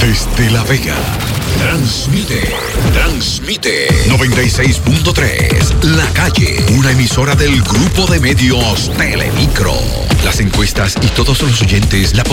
Desde La Vega. Transmite 96.3 La Calle, una emisora del grupo de medios Telemicro. Las encuestas y todos los oyentes la